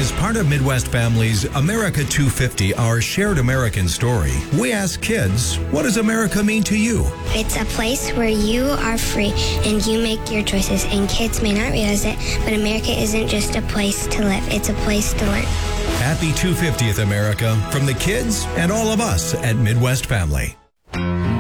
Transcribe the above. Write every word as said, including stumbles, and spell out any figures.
As part of Midwest Family's America two fifty, our shared American story, we ask kids, what does America mean to you? It's a place where you are free and you make your choices, and kids may not realize it, but America isn't just a place to live, it's a place to learn. Happy two hundred fiftieth America from the kids and all of us at Midwest Family.